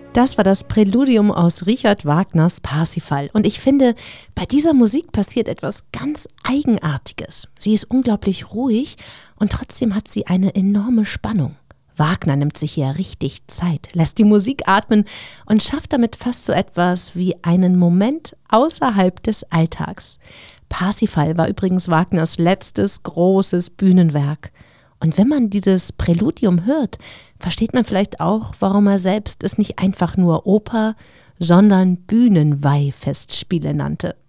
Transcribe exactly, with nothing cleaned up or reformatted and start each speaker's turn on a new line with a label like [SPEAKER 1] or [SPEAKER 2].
[SPEAKER 1] Das war das Präludium aus Richard Wagners Parsifal. Und ich finde, bei dieser Musik passiert etwas ganz Eigenartiges. Sie ist unglaublich ruhig und trotzdem hat sie eine enorme Spannung. Wagner nimmt sich hier richtig Zeit, lässt die Musik atmen und schafft damit fast so etwas wie einen Moment außerhalb des Alltags. Parsifal war übrigens Wagners letztes großes Bühnenwerk. Und wenn man dieses Präludium hört, versteht man vielleicht auch, warum er selbst es nicht einfach nur Oper, sondern Bühnenweihfestspiele nannte.